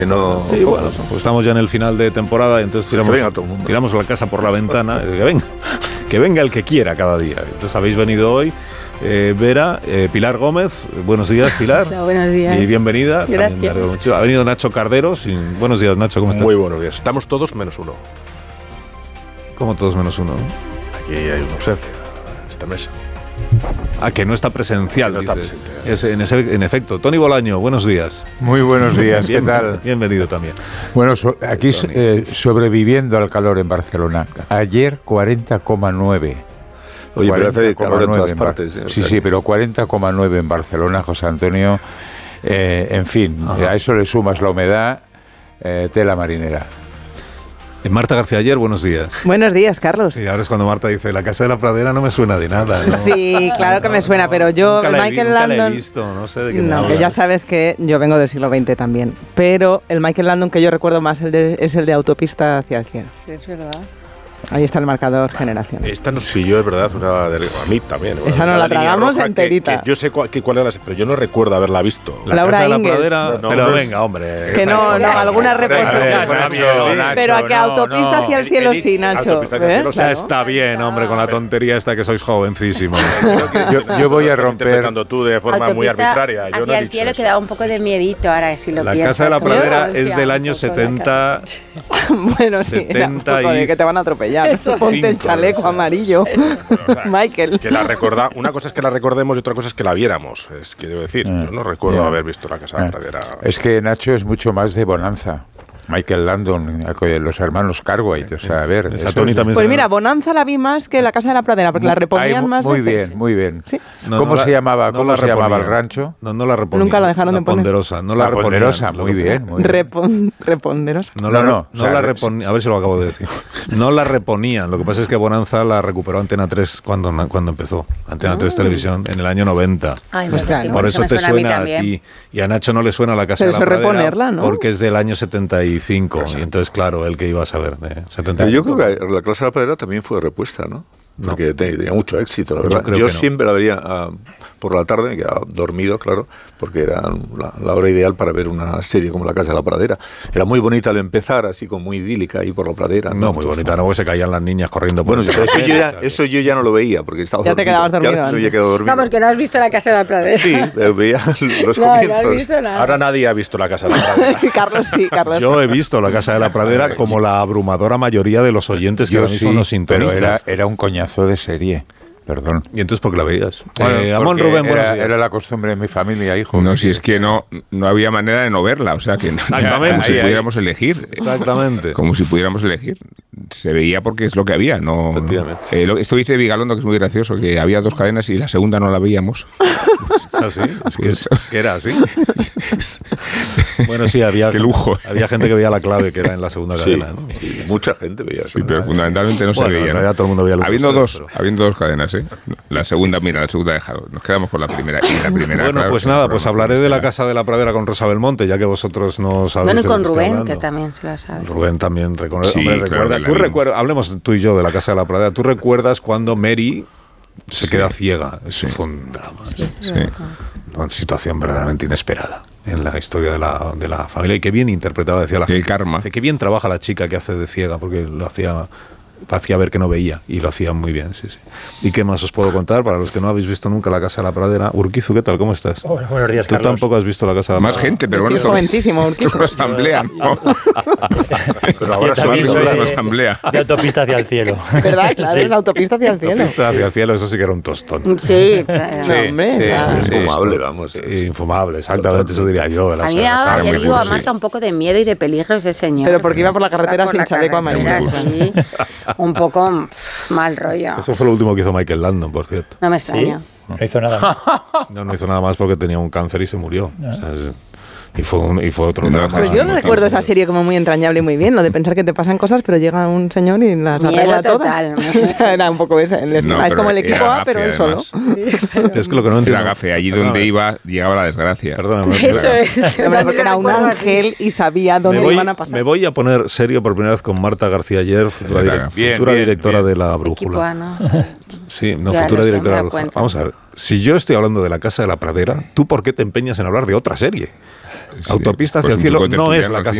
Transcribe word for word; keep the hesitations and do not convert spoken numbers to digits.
No, sí, bueno, pues estamos ya en el final de temporada y entonces tiramos, tiramos la casa por la ventana, que venga, que venga el que quiera cada día. Entonces habéis venido hoy, eh, Vera, eh, Pilar Gómez, buenos días, Pilar. Hola, buenos días. Y bienvenida. Gracias. Ha venido Nacho Carderos. Y, buenos días, Nacho, ¿cómo estás? Muy buenos días. Estamos todos menos uno. ¿Cómo todos menos uno? Aquí hay una ausencia en esta mesa. Ah, que no está presencial, no dices. está presente. Es, en, ese, en efecto. Tony Bolaño, buenos días. Muy buenos días, ¿qué Bien, tal? Bienvenido también. Bueno, so, aquí eh, sobreviviendo al calor en Barcelona. Ayer cuarenta coma nueve. Oye, pero hace calor en todas partes. ¿eh? Sí, sí, pero cuarenta coma nueve en Barcelona, José Antonio. Eh, en fin, Ajá. a eso le sumas la humedad, eh, tela marinera. Marta García Aller, buenos días. Buenos días, Carlos. Sí, ahora es cuando Marta dice, la Casa de la Pradera no me suena de nada, ¿no? Sí, claro no, que me suena, pero yo, nunca Michael la he, Landon... Nunca la he visto, no sé de qué No, que ya sabes que yo vengo del siglo veinte también, pero el Michael Landon que yo recuerdo más el de, es el de Autopista hacia el cielo. Sí, es verdad. Ahí está el marcador generación. Esta nos pilló, es verdad, una de, a mí también. Esa una, no la tragamos roja enterita. Que, que yo sé cuál, que, cuál era, pero yo no recuerdo haberla visto. La Laura Casa de la Ingalls. Pradera, no, pero no, venga, hombre. Que no, no, alguna reposición. Nacho, Pero a que no, Autopista no. hacia el cielo sí, Nacho. ¿Ves? O sea, está bien, hombre, con la tontería esta que sois jovencísimos. yo, yo voy a romper... interpretando tú de forma Autopista muy arbitraria. Yo no hacia he el dicho cielo eso. que da un poco de miedito ahora, si lo La piensas. Casa de la Pradera ¿Cómo? es del año setenta. Bueno, sí, era un poco de que te van a atropellar. Eso. Ponte el chaleco o sea, amarillo. O sea, Michael. Que la recorda, una cosa es que la recordemos y otra cosa es que la viéramos. Es que debo decir, Eh, yo no recuerdo yeah. haber visto la Casa de la Pradera. Es que Nacho es mucho más de Bonanza. Michael Landon, los hermanos Cartwright, o sea, a ver... Esa Tony también Pues se mira, Bonanza la vi más que la Casa de la Pradera, porque la reponían Ay, más muy veces. bien, muy bien. ¿Sí? No, ¿Cómo no la- se llamaba, no cómo la se llamaba el reponían. rancho? No, no la reponían. Nunca la dejaron la de poner. Ponderosa, no la, La reponían. Ponderosa, muy bien, muy bien. Repon- reponderosa. No, la, No, no, no o sea, la es- reponían, a ver si lo acabo de decir. No la reponían, lo que pasa es que Bonanza la recuperó Antena tres cuando, cuando empezó. Antena tres Televisión en el año noventa. Ay, Pues pues claro. sí, Por eso me te suena a mí suena a, también. ti y a Nacho no le suena la Casa Pero de la eso Pradera reponerla, ¿no? porque es del año setenta y cinco y entonces claro, el que iba a saber de setenta y cinco. Pero yo creo que la Casa de la Pradera también fue repuesta, ¿no? Porque No. tenía, tenía mucho éxito, la Yo verdad. creo Yo que no. siempre la vería uh, por la tarde, me quedaba dormido, claro, porque era la, la hora ideal para ver una serie como La Casa de la Pradera. Era muy bonita al empezar, así como muy idílica ahí por la pradera. No, ¿no? muy Entonces, bonita, no, porque se caían las niñas corriendo por Bueno, el pero eso, yo ya, o sea, eso yo ya no lo veía, porque estaba Ya te dormido. quedabas dormido Ya me antes. había quedado dormido. Vamos, que no has visto la Casa de la Pradera. Sí, eh, veía los No, no has comienzos. visto nada. Ahora nadie ha visto la Casa de la Pradera. Carlos sí, Carlos. Yo he visto la Casa de la Pradera como la abrumadora mayoría de los oyentes que Yo ahora mismo sí, nos pero sintonizan. era, era un coñazo de serie. Perdón. ¿Y entonces por qué la veías? Bueno, eh, Amón porque Rubén, buenos era, días. era la costumbre de mi familia, hijo. No, si es que no, no había manera de no verla, o sea que no, Exactamente. como si Ahí, ahí. pudiéramos elegir. Exactamente. Como si pudiéramos elegir. Se veía porque es lo que había, no. Efectivamente. Eh, lo- esto dice Vigalondo, que es muy gracioso, que había dos cadenas y la segunda no la veíamos. ¿Es así? Es que, es, es que era así. Bueno, sí, había, Qué lujo. había gente que veía la clave que era en la segunda Sí, cadena, ¿no? sí, mucha gente veía eso. Sí, pero fundamentalmente no Bueno, se veía. en ¿no? realidad todo el mundo veía lo que habiendo ustedes, dos, pero- habiendo dos cadenas, ¿eh? La segunda, mira, la segunda dejaron. Nos quedamos con la primera. Y la primera, Bueno, claro, pues que nada, el pues programa hablaré fue de la estelar. Casa de la Pradera con Rosa Belmonte, ya que vosotros no sabéis. Bueno, y de con lo que estoy Rubén, hablando. que también se lo sabe. Rubén también recuerda. Sí, hombre, claro recuerda. que la Tú vimos. recuerdas, hablemos tú y yo de la Casa de la Pradera. ¿Tú recuerdas cuando Mary se Sí. queda ciega? Eso Sí. fue un drama. Sí. Una situación verdaderamente inesperada en la historia de la, de la familia. Y qué bien interpretaba, decía la El gente. karma. Dice, qué bien trabaja la chica que hace de ciega, porque lo hacía, hacía ver que no veía y lo hacía muy bien, sí, sí. ¿Y qué más os puedo contar? Para los que no habéis visto nunca la Casa de la Pradera. Urquizu, ¿qué tal? ¿Cómo estás? Hola, buenos días, Tú Carlos. tampoco has visto la Casa de la Más Pradera. gente, pero Sí, bueno, es joventísimo, esto es una asamblea, ¿no? Pero ahora Yo se también va a soy hablar. una de, asamblea. de autopista hacia el cielo. ¿Verdad? Claro, es la autopista hacia el cielo. Autopista hacia el cielo, eso sí que era un tostón. Sí, No, hombre, sí, está- sí. Infumable, vamos. Eh, Infumable, exactamente, eso diría yo. de la A mí Sagrada ahora Familia. le muy digo a duro, sí. Marta un poco de miedo y de peligro ese señor. Pero porque iba por la carretera Iba por sin la chaleco carretera, amarillo. sí. Un poco pff, mal rollo. Eso fue lo último que hizo Michael Landon, por cierto. No me ¿Sí? extraña. No hizo nada. No, no hizo nada más porque tenía un cáncer y se murió. O sea, es- y, fue un- y fue otro No, drama. Pues yo no Ah, recuerdo está esa serie como muy entrañable y muy bien, lo de pensar que te pasan cosas, pero llega un señor y las Miedo arregla total. todas. O sea, era un poco ese el esquema. No, es como el pero equipo era A, gafe, pero él solo. además. Es que lo que no Era entiendo. gafe, allí Perdóname, donde iba, llegaba la desgracia. Perdóname. Eso es. yo Hombre, también porque lo era un recuerdo así. ángel y sabía Me dónde voy, iban a pasar. me voy a poner serio por primera vez con Marta García Aller, futura, Bien, direc- futura bien, directora bien. de la Equipo Brújula. A, ¿no? Sí, no, Ya futura lo sé, directora me de la da Brújula. cuenta. Vamos a ver. si yo estoy hablando de La Casa de la Pradera, ¿tú por qué te empeñas en hablar de otra serie? Sí, Autopista pues hacia el un cielo truco no es tertuliano, La Casa sí.